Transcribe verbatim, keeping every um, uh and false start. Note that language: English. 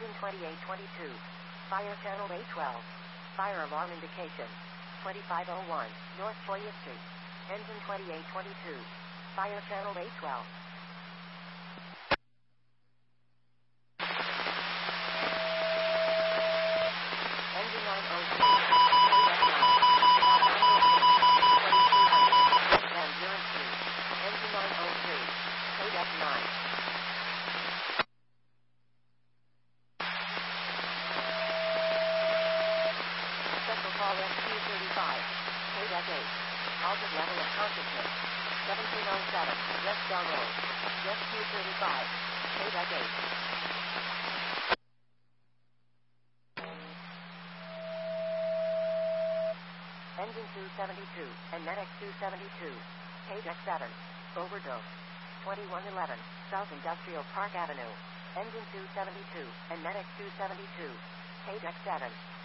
Engine twenty-eight twenty-two. Fire channel A twelve. Fire alarm indication. twenty-five oh one, North Choya Street. Engine twenty-eight twenty-two. Fire channel A twelve. Engine nine oh three. Van Buren Street. Engine nine oh three. Code F nine. Special call S Q thirty-five. Code F eight. Altered level of consciousness. seventeen oh seven. West Bell Road. S Q thirty-five. Code F eight. Engine two seventy-two, and Medic two seventy-two. Page X seven. Overdose. twenty-one eleven, South Industrial Park Avenue. Engine two seventy-two, and Medic two seventy-two. Page X seven.